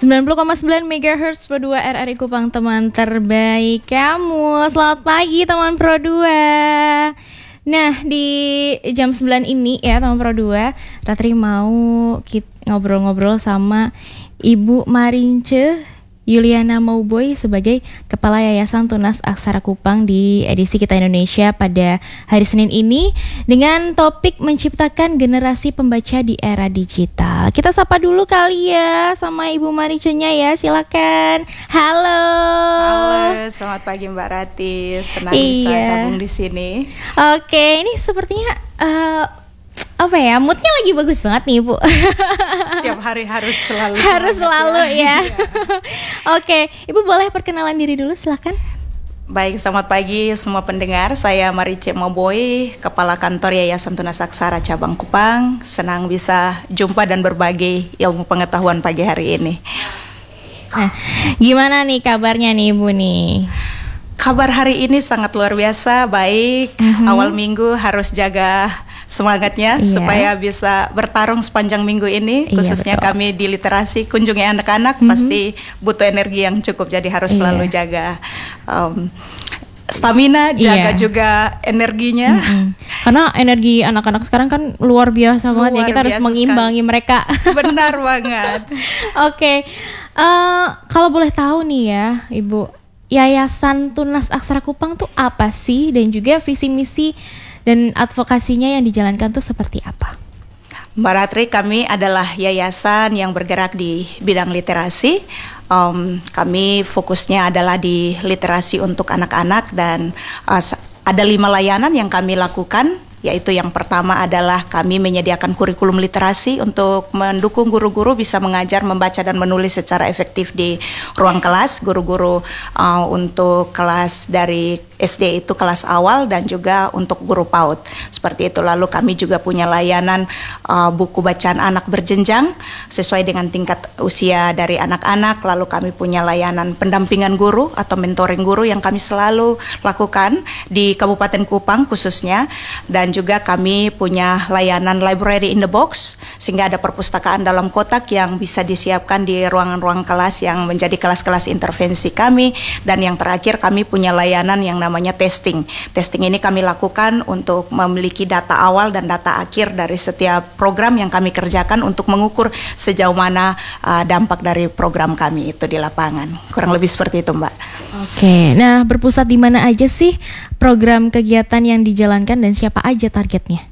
90,9 MHz Pro 2 RRI Kupang, teman terbaik kamu. Selamat pagi teman Pro 2. Nah, di jam 9 ini ya teman Pro 2, Ratri mau ngobrol-ngobrol sama Ibu Marince Yuliana Mauboy sebagai Kepala Yayasan Tunas Aksara Kupang di edisi Kita Indonesia pada hari Senin ini dengan topik menciptakan generasi pembaca di era digital. Kita sapa dulu kali ya sama Ibu Marincenya ya, silakan. Halo. Halo, selamat pagi Mbak Rati. Senang bisa gabung di sini. Oke, ini sepertinya moodnya lagi bagus banget nih Bu. Setiap hari harus selalu ya. Oke, Ibu boleh perkenalan diri dulu, silakan. Baik, selamat pagi semua pendengar. Saya Marince Mauboy, Kepala Kantor Yayasan Tunas Aksara Cabang Kupang. Senang bisa jumpa dan berbagi ilmu pengetahuan pagi hari ini. Nah, gimana nih kabarnya nih Ibu nih? Kabar hari ini sangat luar biasa, baik. Awal minggu harus jaga semangatnya supaya bisa bertarung sepanjang minggu ini, khususnya kami di literasi kunjungi anak-anak pasti butuh energi yang cukup, jadi harus selalu jaga stamina, jaga juga energinya. Karena energi anak-anak sekarang kan luar biasa banget ya, kita harus mengimbangi mereka. Benar banget. Oke, kalau boleh tahu nih ya Ibu, Yayasan Tunas Aksara Kupang tuh apa sih, dan juga visi misi dan advokasinya yang dijalankan tuh seperti apa? Mbak Ratri, kami adalah yayasan yang bergerak di bidang literasi. Kami fokusnya adalah di literasi untuk anak-anak dan ada 5 layanan yang kami lakukan. Yaitu yang pertama adalah kami menyediakan kurikulum literasi untuk mendukung guru-guru bisa mengajar, membaca dan menulis secara efektif di ruang kelas. Guru-guru untuk kelas dari SD itu kelas awal dan juga untuk guru PAUD. Seperti itu. Lalu kami juga punya layanan buku bacaan anak berjenjang sesuai dengan tingkat usia dari anak-anak. Lalu kami punya layanan pendampingan guru atau mentoring guru yang kami selalu lakukan di Kabupaten Kupang khususnya. Dan juga kami punya layanan library in the box, sehingga ada perpustakaan dalam kotak yang bisa disiapkan di ruangan-ruang kelas yang menjadi kelas-kelas intervensi kami. Dan yang terakhir kami punya layanan yang namanya testing. Testing ini kami lakukan untuk memiliki data awal dan data akhir dari setiap program yang kami kerjakan untuk mengukur sejauh mana dampak dari program kami itu di lapangan. Kurang lebih seperti itu, Mbak. Oke, nah berpusat di mana aja sih program kegiatan yang dijalankan dan siapa aja targetnya?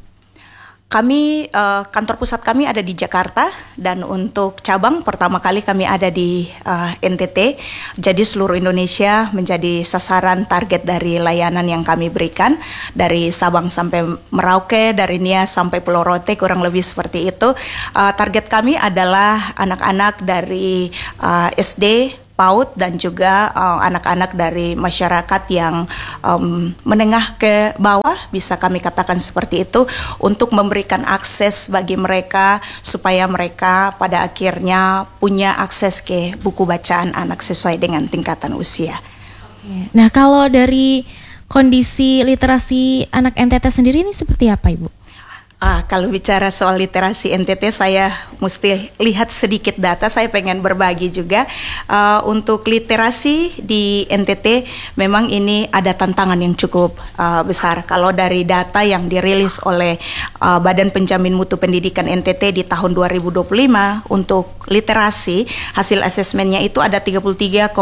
Kami, kantor pusat kami ada di Jakarta, dan untuk cabang pertama kali kami ada di NTT. Jadi seluruh Indonesia menjadi sasaran target dari layanan yang kami berikan, dari Sabang sampai Merauke, dari Nias sampai Pulau Rote, kurang lebih seperti itu. Target kami adalah anak-anak dari SD, PAUD, dan juga anak-anak dari masyarakat yang menengah ke bawah, bisa kami katakan seperti itu, untuk memberikan akses bagi mereka supaya mereka pada akhirnya punya akses ke buku bacaan anak sesuai dengan tingkatan usia. Nah, kalau dari kondisi literasi anak NTT sendiri ini seperti apa, Ibu? Kalau bicara soal literasi NTT, saya mesti lihat sedikit data. Saya pengen berbagi juga. Untuk literasi di NTT memang ini ada tantangan yang cukup besar. Kalau dari data yang dirilis oleh Badan Penjamin Mutu Pendidikan NTT di tahun 2025 untuk literasi, hasil asesmennya itu ada 33,49%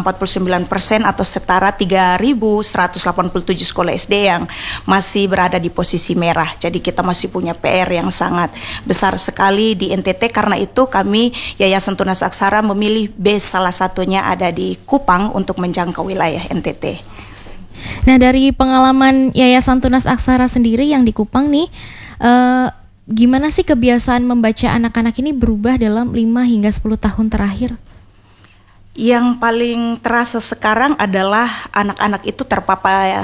atau setara 3.187 sekolah SD yang masih berada di posisi merah. Jadi kita masih punya PR yang sangat besar sekali di NTT. Karena itu kami Yayasan Tunas Aksara memilih base salah satunya ada di Kupang untuk menjangkau wilayah NTT. Nah, dari pengalaman Yayasan Tunas Aksara sendiri yang di Kupang nih, gimana sih kebiasaan membaca anak-anak ini berubah dalam 5 hingga 10 tahun terakhir? Yang paling terasa sekarang adalah anak-anak itu terpapar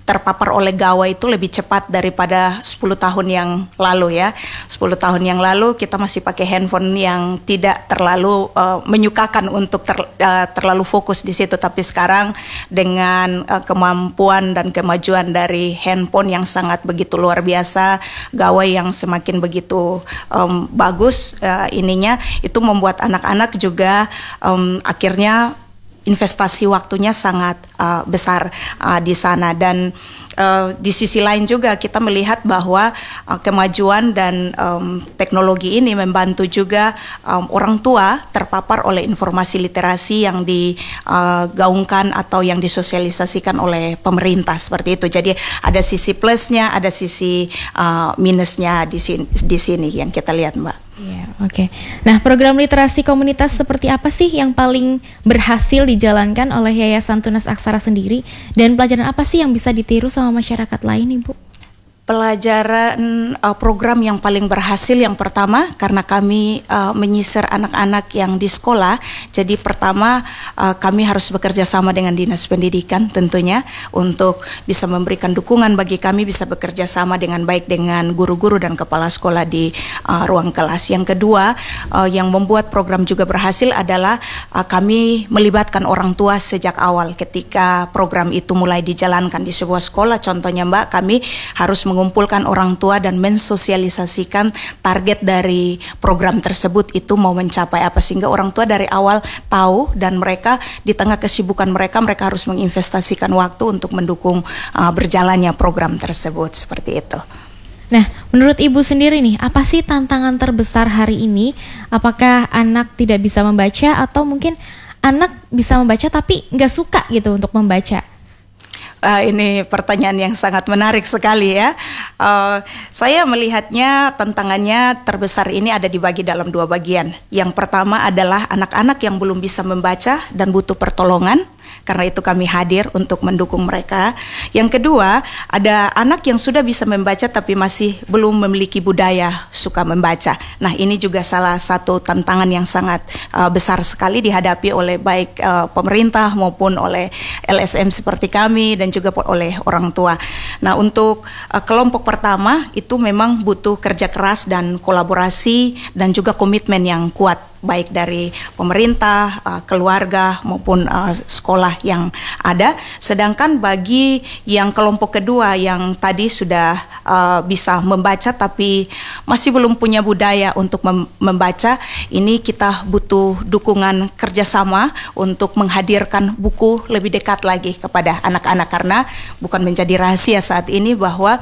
terpapar oleh gawai itu lebih cepat daripada 10 tahun yang lalu ya. 10 tahun yang lalu kita masih pakai handphone yang tidak terlalu menyukakan untuk terlalu fokus di situ, tapi sekarang dengan kemampuan dan kemajuan dari handphone yang sangat begitu luar biasa, gawai yang semakin begitu bagus ininya, itu membuat anak-anak juga akhirnya investasi waktunya sangat besar di sana. Dan di sisi lain juga kita melihat bahwa kemajuan dan teknologi ini membantu juga orang tua terpapar oleh informasi literasi yang digaungkan atau yang disosialisasikan oleh pemerintah seperti itu. Jadi ada sisi plusnya, ada sisi minusnya di sini yang kita lihat, Mbak. Iya, oke. Nah, program literasi komunitas seperti apa sih yang paling berhasil dijalankan oleh Yayasan Tunas Aksara sendiri, dan pelajaran apa sih yang bisa ditiru sama masyarakat lain, Ibu? Pelajaran program yang paling berhasil yang pertama, karena kami menyisir anak-anak yang di sekolah. Jadi pertama kami harus bekerja sama dengan Dinas Pendidikan tentunya untuk bisa memberikan dukungan bagi kami bisa bekerja sama dengan baik dengan guru-guru dan kepala sekolah di ruang kelas. Yang kedua yang membuat program juga berhasil adalah kami melibatkan orang tua sejak awal ketika program itu mulai dijalankan di sebuah sekolah. Contohnya, Mbak, kami harus mengumpulkan orang tua dan mensosialisasikan target dari program tersebut itu mau mencapai apa, sehingga orang tua dari awal tahu, dan mereka di tengah kesibukan mereka harus menginvestasikan waktu untuk mendukung berjalannya program tersebut, seperti itu. Nah, menurut Ibu sendiri nih, apa sih tantangan terbesar hari ini? Apakah anak tidak bisa membaca, atau mungkin anak bisa membaca tapi nggak suka gitu untuk membaca? Ini pertanyaan yang sangat menarik sekali ya. Saya melihatnya tantangannya terbesar ini ada dibagi dalam dua bagian. Yang pertama adalah anak-anak yang belum bisa membaca dan butuh pertolongan. Karena itu kami hadir untuk mendukung mereka. Yang kedua, ada anak yang sudah bisa membaca tapi masih belum memiliki budaya suka membaca. Nah, ini juga salah satu tantangan yang sangat besar sekali dihadapi oleh baik pemerintah maupun oleh LSM seperti kami dan juga oleh orang tua. Nah, untuk kelompok pertama itu memang butuh kerja keras dan kolaborasi dan juga komitmen yang kuat, baik dari pemerintah, keluarga maupun sekolah yang ada. Sedangkan bagi yang kelompok kedua yang tadi sudah bisa membaca tapi masih belum punya budaya untuk membaca, ini kita butuh dukungan kerjasama untuk menghadirkan buku lebih dekat lagi kepada anak-anak, karena bukan menjadi rahasia saat ini bahwa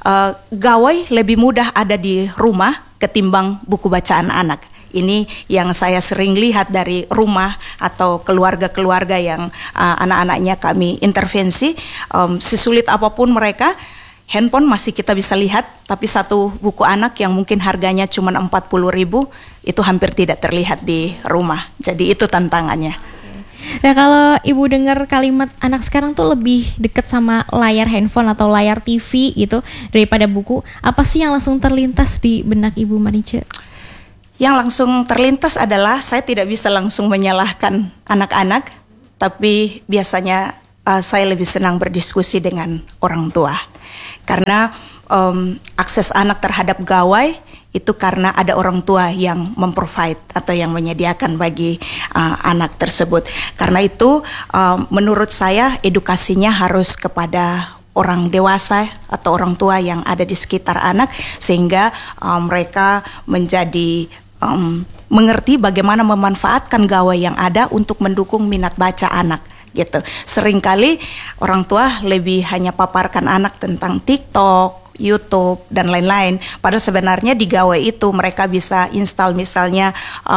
gawai lebih mudah ada di rumah ketimbang buku bacaan anak. Ini yang saya sering lihat dari rumah atau keluarga-keluarga yang anak-anaknya kami intervensi. Sesulit apapun mereka, handphone masih kita bisa lihat, tapi satu buku anak yang mungkin harganya cuma 40.000 itu hampir tidak terlihat di rumah. Jadi itu tantangannya. Nah, kalau Ibu dengar kalimat anak sekarang tuh lebih dekat sama layar handphone atau layar TV gitu daripada buku, apa sih yang langsung terlintas di benak Ibu Marice? Yang langsung terlintas adalah saya tidak bisa langsung menyalahkan anak-anak, tapi biasanya saya lebih senang berdiskusi dengan orang tua. Karena akses anak terhadap gawai itu karena ada orang tua yang memprovide atau yang menyediakan bagi anak tersebut. Karena itu menurut saya edukasinya harus kepada orang dewasa atau orang tua yang ada di sekitar anak, sehingga mereka menjadi mengerti bagaimana memanfaatkan gawai yang ada untuk mendukung minat baca anak gitu. Seringkali orang tua lebih hanya paparkan anak tentang TikTok, YouTube dan lain-lain. Padahal sebenarnya di gawai itu mereka bisa install misalnya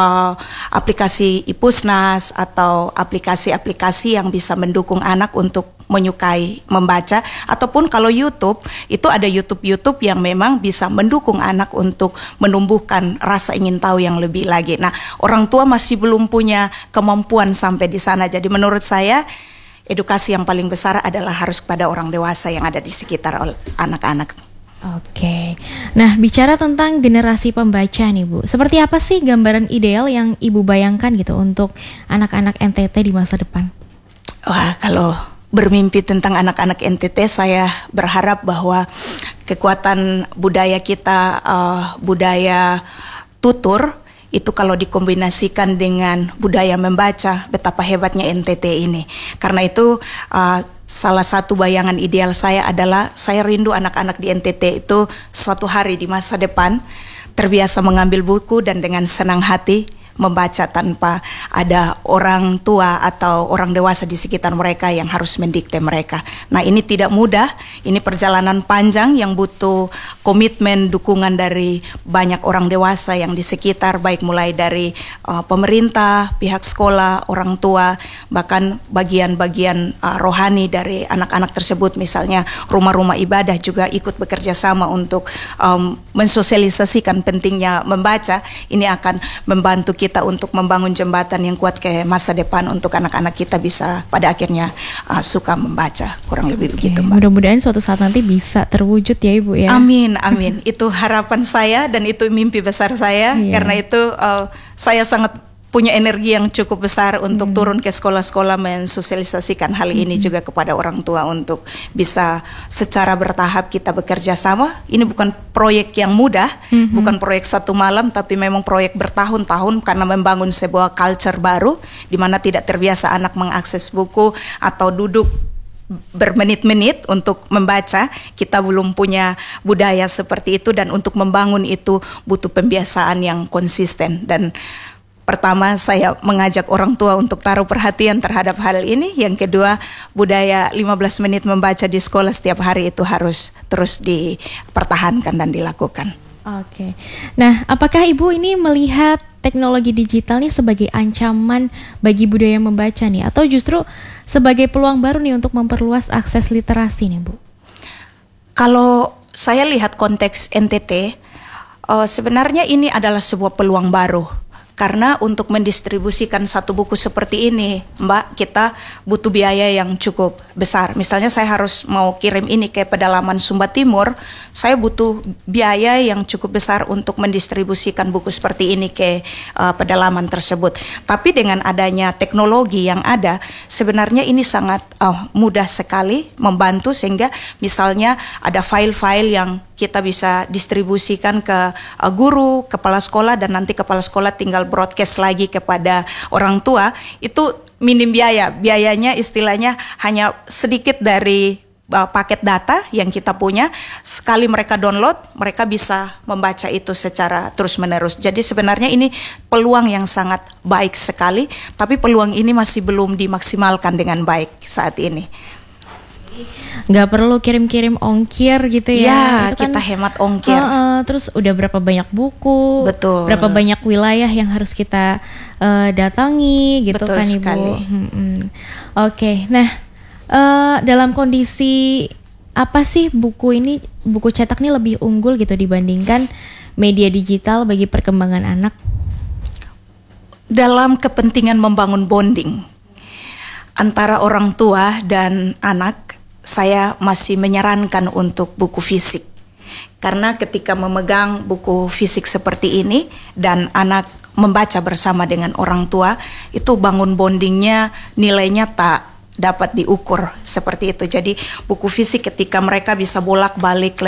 aplikasi Ipusnas atau aplikasi-aplikasi yang bisa mendukung anak untuk menyukai membaca, ataupun kalau YouTube itu ada YouTube yang memang bisa mendukung anak untuk menumbuhkan rasa ingin tahu yang lebih lagi. Nah, orang tua masih belum punya kemampuan sampai di sana. Jadi menurut saya edukasi yang paling besar adalah harus kepada orang dewasa yang ada di sekitar anak-anak. Oke. Nah, bicara tentang generasi pembaca nih, Bu. Seperti apa sih gambaran ideal yang Ibu bayangkan gitu untuk anak-anak NTT di masa depan? Wah, kalau bermimpi tentang anak-anak NTT, saya berharap bahwa kekuatan budaya kita, budaya tutur, itu kalau dikombinasikan dengan budaya membaca, betapa hebatnya NTT ini. Karena itu salah satu bayangan ideal saya adalah saya rindu anak-anak di NTT itu suatu hari di masa depan terbiasa mengambil buku dan dengan senang hati membaca tanpa ada orang tua atau orang dewasa di sekitar mereka yang harus mendikte mereka. Nah, ini tidak mudah, ini perjalanan panjang yang butuh komitmen, dukungan dari banyak orang dewasa yang di sekitar, baik mulai dari pemerintah, pihak sekolah, orang tua, bahkan bagian-bagian rohani dari anak-anak tersebut, misalnya rumah-rumah ibadah juga ikut bekerja sama untuk mensosialisasikan pentingnya membaca. Ini akan membantu kita untuk membangun jembatan yang kuat ke masa depan untuk anak-anak kita bisa pada akhirnya suka membaca, kurang lebih begitu, Mbak. Mudah-mudahan suatu saat nanti bisa terwujud ya Ibu ya. Amin, amin. Itu harapan saya dan itu mimpi besar saya. Karena itu saya sangat punya energi yang cukup besar untuk turun ke sekolah-sekolah mensosialisasikan hal ini juga kepada orang tua untuk bisa secara bertahap kita bekerja sama. Ini bukan proyek yang mudah, bukan proyek satu malam, tapi memang proyek bertahun-tahun karena membangun sebuah culture baru di mana tidak terbiasa anak mengakses buku atau duduk bermenit-menit untuk membaca. Kita belum punya budaya seperti itu dan untuk membangun itu butuh pembiasaan yang konsisten. Dan pertama, saya mengajak orang tua untuk taruh perhatian terhadap hal ini. Yang kedua, budaya 15 menit membaca di sekolah setiap hari itu harus terus dipertahankan dan dilakukan. Oke. Nah, apakah Ibu ini melihat teknologi digital nih sebagai ancaman bagi budaya membaca nih, atau justru sebagai peluang baru nih untuk memperluas akses literasi nih, Bu? Kalau saya lihat konteks NTT, sebenarnya ini adalah sebuah peluang baru. Karena untuk mendistribusikan satu buku seperti ini, Mbak, kita butuh biaya yang cukup besar. Misalnya saya harus mau kirim ini ke pedalaman Sumba Timur, saya butuh biaya yang cukup besar untuk mendistribusikan buku seperti ini ke pedalaman tersebut. Tapi dengan adanya teknologi yang ada, sebenarnya ini sangat mudah sekali membantu, sehingga misalnya ada file-file yang kita bisa distribusikan ke guru, kepala sekolah, dan nanti kepala sekolah tinggal broadcast lagi kepada orang tua. Itu minim biaya. Biayanya istilahnya hanya sedikit dari paket data yang kita punya. Sekali mereka download, mereka bisa membaca itu secara terus-menerus. Jadi sebenarnya ini peluang yang sangat baik sekali, tapi peluang ini masih belum dimaksimalkan dengan baik saat ini. Nggak perlu kirim-kirim ongkir gitu ya. Ya, itu kan, kita hemat ongkir. Terus udah berapa banyak buku, betul, berapa banyak wilayah yang harus kita datangi gitu, betul kan Ibu. Sekali. Oke, nah dalam kondisi apa sih buku cetak ini lebih unggul gitu dibandingkan media digital bagi perkembangan anak? Dalam kepentingan membangun bonding antara orang tua dan anak, saya masih menyarankan untuk buku fisik. Karena ketika memegang buku fisik seperti ini dan anak membaca bersama dengan orang tua, itu bangun bondingnya, nilainya tak dapat diukur seperti itu. Jadi buku fisik ketika mereka bisa bolak-balik